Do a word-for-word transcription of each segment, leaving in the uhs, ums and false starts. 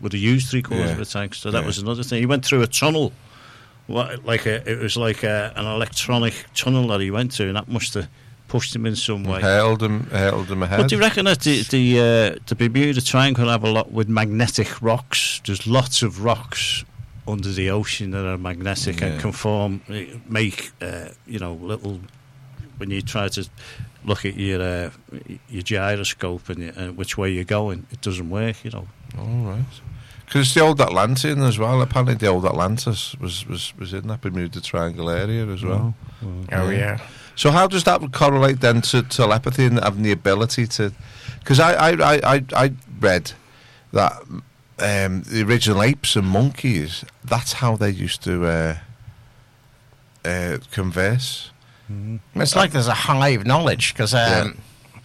would have used three quarters Yeah. of a tank. So that Yeah. was another thing. He went through a tunnel, what, like a, it was like a, an electronic tunnel that he went to, and that must have pushed him in some way. Held him, held him ahead. But do you reckon that the the, uh, the Bermuda Triangle have a lot with magnetic rocks? There's lots of rocks under the ocean that are magnetic Yeah. and can form, make uh, you know, little. When you try to look at your uh, your gyroscope and, uh, which way you're going, it doesn't work. You know. All right. Because the old Atlantean as well. Apparently, the old Atlantis was was, was in that Bermuda Triangle area as well. Oh, yeah. So how does that correlate then to telepathy and having the ability to? Because I, I, I, I, I read that um, the original apes and monkeys, that's how they used to uh, uh, converse. It's like there's a hive knowledge, because um,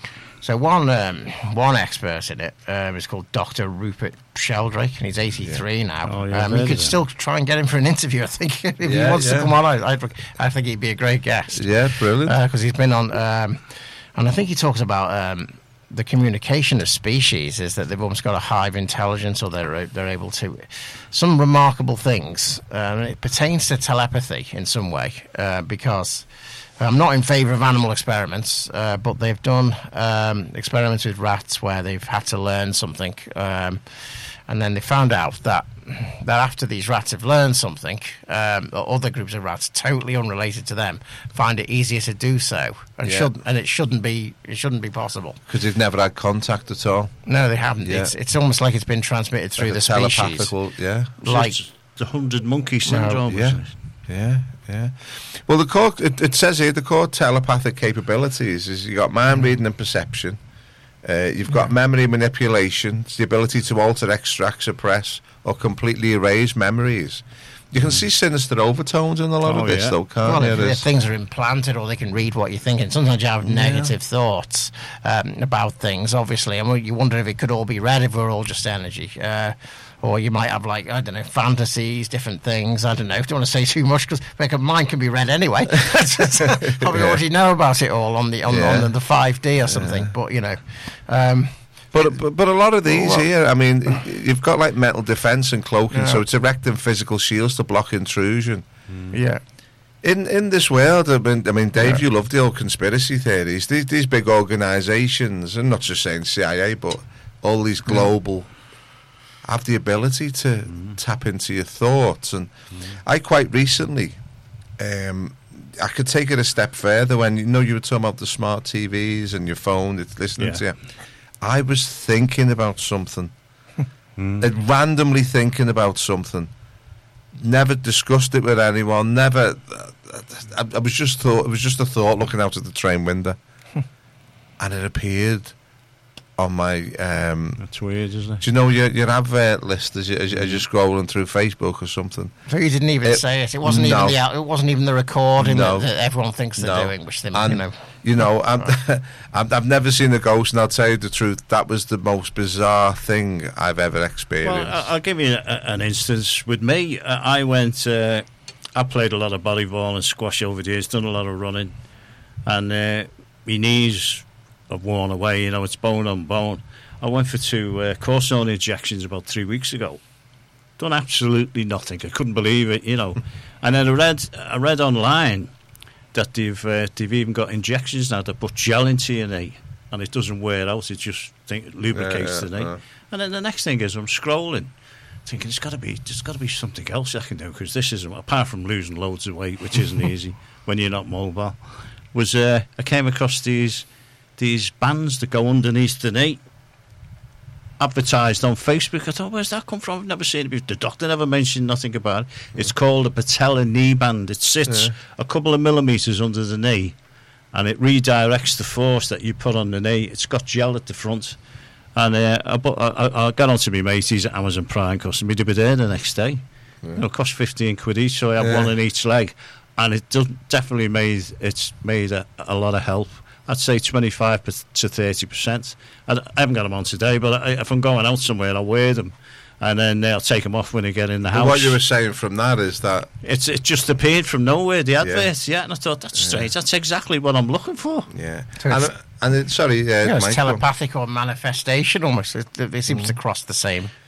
so one um, one expert in it um, is called Doctor Rupert Sheldrake, and he's eighty-three Yeah. now. Oh, yeah, I've um, heard you of could him. still try and get him for an interview, I think, if he Yeah, wants yeah. to come on. I, I, I think he'd be a great guest. Yeah, brilliant. Because he's been on, um, and I think he talks about um, the communication of species is that they've almost got a hive intelligence, or they're they're able to some remarkable things. Um, it pertains to telepathy in some way, uh, because I'm not in favour of animal experiments, uh, but they've done um, experiments with rats where they've had to learn something, um, and then they found out that that after these rats have learned something, um, other groups of rats totally unrelated to them find it easier to do so, and Yeah. should and it shouldn't be it shouldn't be possible. Because they've never had contact at all. No, they haven't. Yeah. It's it's almost like it's been transmitted through Like the a species. telepathical, yeah. Like It's the hundred monkey syndrome. yeah. isn't it? Yeah, yeah. Well, the core, it, it says here the core telepathic capabilities is you got mind reading and perception. Uh, you've got memory manipulation. It's the ability to alter, extract, suppress, or completely erase memories. You can see sinister overtones in a lot Oh, of this, yeah. though, can't well, you? if, if There's- things are implanted, or they can read what you're thinking. Sometimes you have negative thoughts um, about things, obviously, and you wonder if it could all be read, if we're all just energy. Uh, or you might have, like, I don't know, fantasies, different things. I don't know. Don't want to say too much, because like, mine can be read anyway. Probably Yeah. already know about it all on the on, Yeah. on the, the five D or something. But you know, um, But, but but a lot of these Well, here, I mean, you've got like metal defence and cloaking, Yeah. so it's erecting physical shields to block intrusion. yeah. In in this world, I mean, I mean Dave, you love the old conspiracy theories. These these big organisations, and not just saying C I A, but all these global, have the ability to Mm. tap into your thoughts. And I quite recently, um, I could take it a step further. When you know you were talking about the smart T Vs and your phone, it's listening Yeah. to you. I was thinking about something, uh, randomly thinking about something. Never discussed it with anyone. Never. I, I was just thought. It was just a thought looking out at the train window, and it appeared on my. Um, That's weird, isn't it? do you know your your advert list as, you, as, you, as you're scrolling through Facebook or something? So you didn't even It- say it. It wasn't no. even the out- it wasn't even the recording No. that, that everyone thinks they're No. doing, which they And, you know. You know, I'm, I've, I've never seen a ghost, and I'll tell you the truth. That was the most bizarre thing I've ever experienced. Well, I- I'll give you a, an instance. With me, uh, I went. Uh, I played a lot of volleyball and squash over the years. Done a lot of running, and uh, my knees have worn away. You know, it's bone on bone. I went for two uh, cortisone injections about three weeks ago. Done absolutely nothing. I couldn't believe it. You know, and then I read. I read online that they've uh, they've even got injections now that put gel into your knee, and it doesn't wear out. It just think, lubricates Yeah, the knee. yeah. And then the next thing is I'm scrolling, thinking there's got to be there's got to be something else I can do, because this isn't, apart from losing loads of weight, which isn't easy when you're not mobile. Was uh, I came across these these bands that go underneath the knee, advertised on Facebook. I thought, where's that come from? I've never seen it before. The doctor never mentioned nothing about it. It's called a patella knee band. It sits Yeah. a couple of millimetres under the knee, and it redirects the force that you put on the knee. It's got gel at the front. And uh, I, bu- I, I got on to my mate, he's at Amazon Prime, costing me to be there the next day. Yeah. You know, it cost fifteen quid each, so I have Yeah. one in each leg. And it does, definitely made it's made a, a lot of help. I'd say twenty-five to thirty percent. I, I haven't got them on today, but I, if I'm going out somewhere, I'll wear them. And then I'll take them off when I get in the But house. what you were saying from that is that It's it just appeared from nowhere, the advert, yeah. And I thought, that's Yeah. strange. That's exactly what I'm looking for. yeah, So it's- and, and it, sorry, uh, Yeah, it's Mike, telepathic or manifestation almost. It, it seems to cross the same.